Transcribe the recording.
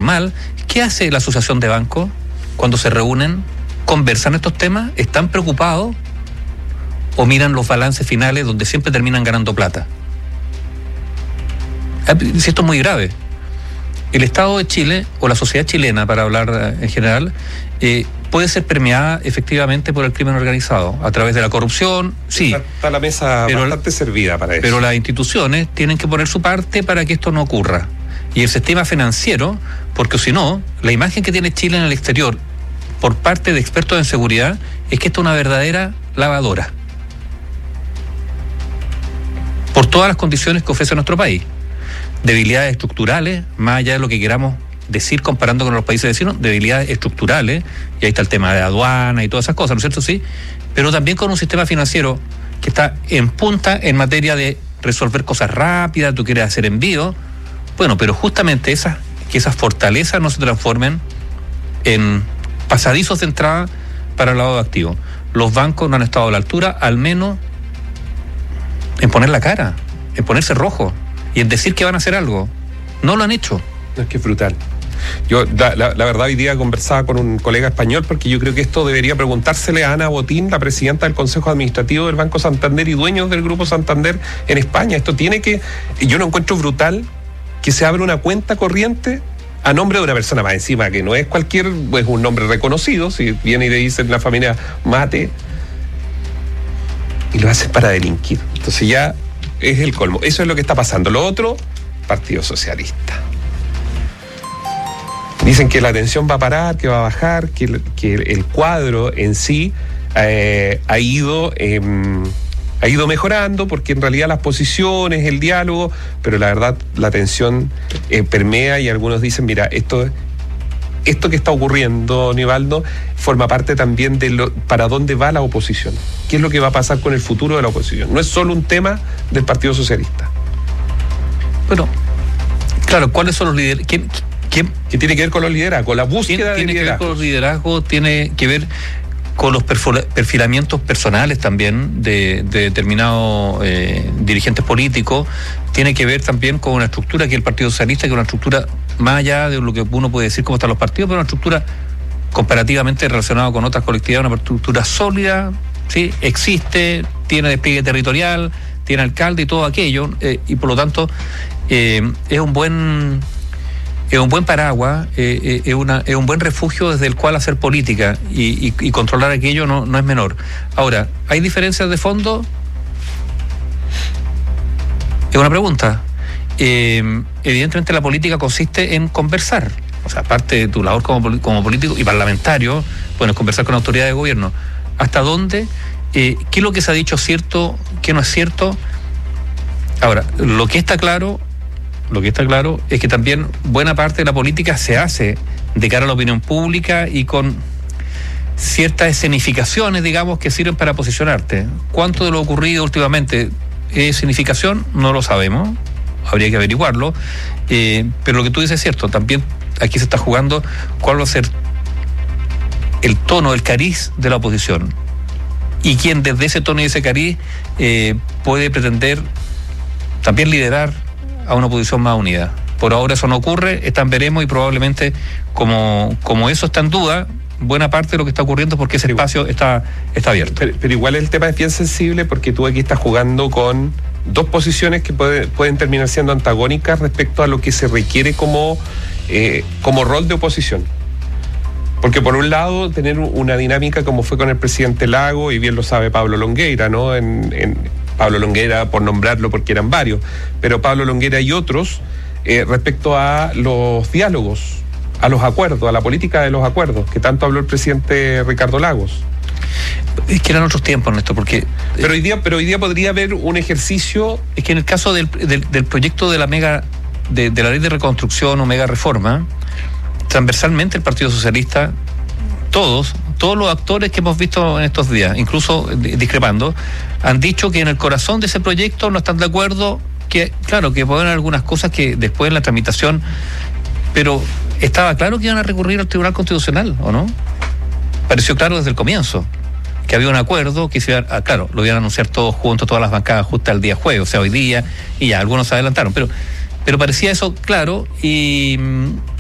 normal. ¿Qué hace la asociación de bancos cuando se reúnen? ¿Conversan estos temas? ¿Están preocupados? ¿O miran los balances finales donde siempre terminan ganando plata? Si esto es muy grave. El Estado de Chile, o la sociedad chilena, para hablar en general, puede ser permeada efectivamente por el crimen organizado, a través de la corrupción, sí. Está la mesa bastante servida para eso. Pero las instituciones tienen que poner su parte para que esto no ocurra. Y el sistema financiero, porque si no, la imagen que tiene Chile en el exterior, por parte de expertos en seguridad, es que esto es una verdadera lavadora. Por todas las condiciones que ofrece nuestro país. Debilidades estructurales, más allá de lo que queramos decir comparando con los países vecinos, debilidades estructurales, y ahí está el tema de aduana y todas esas cosas, ¿no es cierto? Sí, pero también con un sistema financiero que está en punta en materia de resolver cosas rápidas, tú quieres hacer envío, bueno, pero justamente que esas fortalezas no se transformen en pasadizos de entrada para el lado de activos. Los bancos no han estado a la altura, al menos en poner la cara, en ponerse rojo y en decir que van a hacer algo. No lo han hecho. Es que es brutal. Yo, la verdad, hoy día conversaba con un colega español porque yo creo que esto debería preguntársele a Ana Botín, la presidenta del Consejo Administrativo del Banco Santander y dueños del Grupo Santander en España. Esto tiene que... Yo lo encuentro brutal que se abra una cuenta corriente a nombre de una persona más encima, que no es cualquier... es un nombre reconocido, si viene y le dicen la familia Mate, y lo hacen para delinquir. Entonces ya es el colmo. Eso es lo que está pasando. Lo otro, Partido Socialista. Dicen que la tensión va a parar, que va a bajar, que el cuadro en sí ha ido mejorando, porque en realidad las posiciones, el diálogo, pero la verdad la tensión permea, y algunos dicen, mira, esto que está ocurriendo, Nivaldo, forma parte también de para dónde va la oposición. ¿Qué es lo que va a pasar con el futuro de la oposición? No es solo un tema del Partido Socialista. Bueno, claro, ¿cuáles son los líderes? ¿Qué tiene que ver con los liderazgos? La búsqueda de liderazgos. Tiene que ver con los liderazgos, tiene que ver con los perfilamientos personales también de determinados dirigentes políticos, tiene que ver también con una estructura que el Partido Socialista, que es una estructura más allá de lo que uno puede decir cómo están los partidos, pero una estructura comparativamente relacionada con otras colectividades, una estructura sólida, ¿sí? Existe, tiene despliegue territorial, tiene alcalde y todo aquello, y por lo tanto es un buen paraguas, es un buen refugio desde el cual hacer política y controlar aquello no es menor. Ahora, ¿hay diferencias de fondo? Es una pregunta. Evidentemente la política consiste en conversar. O sea, aparte de tu labor como político y parlamentario, bueno, es conversar con autoridades de gobierno. ¿Hasta dónde? ¿Qué es lo que se ha dicho cierto? ¿Qué no es cierto? Ahora, lo que está claro es que también buena parte de la política se hace de cara a la opinión pública y con ciertas escenificaciones, digamos, que sirven para posicionarte. ¿Cuánto de lo ocurrido últimamente es escenificación? No lo sabemos, habría que averiguarlo, pero lo que tú dices es cierto, también aquí se está jugando cuál va a ser el tono, el cariz de la oposición, y quién desde ese tono y ese cariz puede pretender también liderar a una oposición más unida. Por ahora eso no ocurre, veremos, y probablemente como eso está en duda, buena parte de lo que está ocurriendo es porque ese espacio está abierto. Pero igual el tema es bien sensible, porque tú aquí estás jugando con dos posiciones que pueden terminar siendo antagónicas respecto a lo que se requiere como rol de oposición. Porque por un lado, tener una dinámica como fue con el presidente Lago, y bien lo sabe Pablo Longueira, ¿no? Pablo Longueira, por nombrarlo, porque eran varios, pero Pablo Longueira y otros, respecto a los diálogos, a los acuerdos, a la política de los acuerdos, que tanto habló el presidente Ricardo Lagos. Es que eran otros tiempos, Néstor, porque... Pero hoy día podría haber un ejercicio... Es que en el caso del proyecto de la ley de reconstrucción o mega reforma, transversalmente el Partido Socialista, todos los actores que hemos visto en estos días, incluso discrepando, han dicho que en el corazón de ese proyecto no están de acuerdo, que claro, que pueden haber algunas cosas que después en la tramitación, pero estaba claro que iban a recurrir al Tribunal Constitucional, ¿o no? Pareció claro desde el comienzo que había un acuerdo, que claro, lo iban a anunciar todos juntos, todas las bancadas justo al día jueves, o sea, hoy día, y ya, algunos se adelantaron, pero parecía eso claro, y